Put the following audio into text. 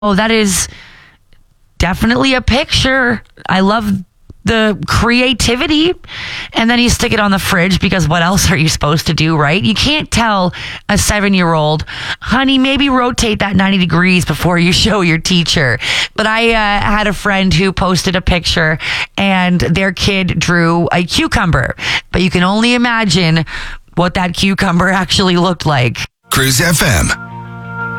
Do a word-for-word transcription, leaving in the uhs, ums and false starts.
Oh, that is definitely a picture. I love the creativity. And then you stick it on the fridge because what else are you supposed to do, right? You can't tell a seven-year-old, honey, maybe rotate that ninety degrees before you show your teacher. But I uh, had a friend who posted a picture and their kid drew a cucumber. But you can only imagine what that cucumber actually looked like. Cruise F M.